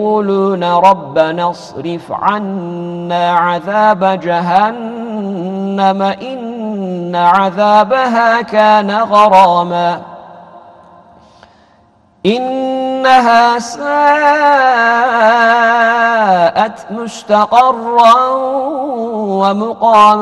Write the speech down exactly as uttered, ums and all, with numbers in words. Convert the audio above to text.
يقولون ربنا اصرف عنا عذاب جهنم إن عذابها كان غراما إنها ساءت مستقرا ومقاما.